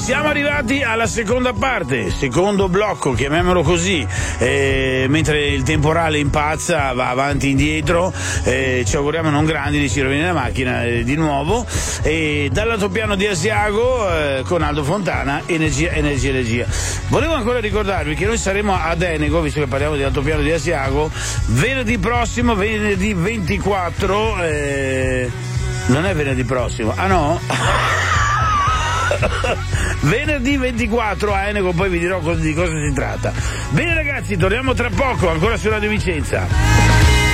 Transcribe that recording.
Siamo arrivati alla seconda parte, secondo blocco, chiamiamolo così, mentre il temporale impazza, va avanti e indietro, ci auguriamo non grandi di ci rovini la macchina di nuovo, e dall'altopiano di Asiago con Aldo Fontana, energia. Volevo ancora ricordarvi che noi saremo ad Enego, visto che parliamo di altopiano di Asiago, venerdì prossimo, venerdì 24, non è venerdì prossimo, ah no? Venerdì 24 a Enego, poi vi dirò di cosa si tratta. Bene ragazzi, torniamo tra poco, ancora su Radio Vicenza.